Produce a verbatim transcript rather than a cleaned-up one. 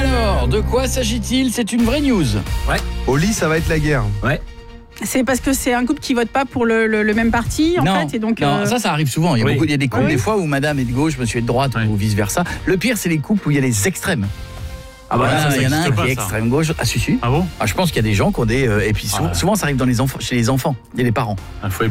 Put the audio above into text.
Alors, de quoi s'agit-il? C'est une vraie news. Ouais. Au lit, ça va être la guerre. Ouais. C'est parce que c'est un couple qui vote pas pour le, le, le même parti, en non, fait, et donc. non, euh... ça, ça arrive souvent. Il y a, Oui. beaucoup, il y a des couples Oui. des fois où madame est de gauche, monsieur est de droite Ouais. ou vice versa. Le pire, c'est les couples où il y a les extrêmes. Ah bah, Voilà, ça, ça il y en a un existe pas, qui est ça. extrême gauche. Ah, si, si. Ah bon? Ah, je pense qu'il y a des gens qui ont des. euh, et puis souvent, Ah. souvent, ça arrive dans les enfants, chez les enfants et les parents. Il faut